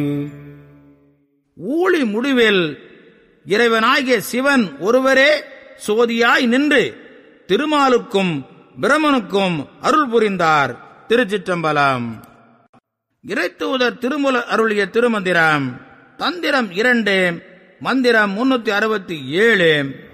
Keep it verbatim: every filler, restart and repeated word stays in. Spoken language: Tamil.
ஊழி முடிவில் இறைவனாகிய சிவன் ஒருவரே சோதியாய் நின்று திருமாலுக்கும் பிரமனுக்கும் அருள் புரிந்தார். திருச்சிற்றம்பலம். இறைத்தூதர் திருமூல அருளிய திருமந்திரம். தந்திரம் இரண்டு, மந்திரம் முன்னூத்தி அறுபத்தி ஏழு.